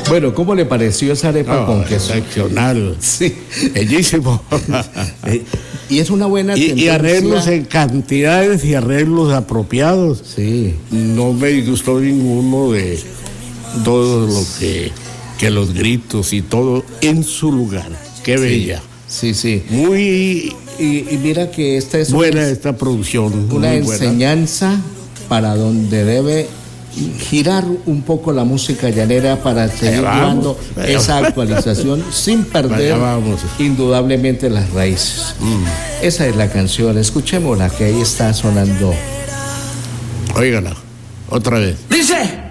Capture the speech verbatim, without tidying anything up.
Bueno, ¿cómo le pareció esa arepa No, con queso? excepcional. Sí. Bellísimo. Y es una buena y, y tendencia. arreglos en cantidades y arreglos apropiados. Sí. No me gustó ninguno de todo lo que, que los gritos y todo en su lugar. Qué bella. Sí, sí. Muy Y, y mira que esta es buena una, esta producción. una muy buena. enseñanza para donde debe girar un poco la música llanera para seguir vamos, llevando esa actualización sin perder Allá vamos. indudablemente las raíces. Mm. Esa es la canción, escuchémosla que ahí está sonando. Óigala, otra vez. Dice.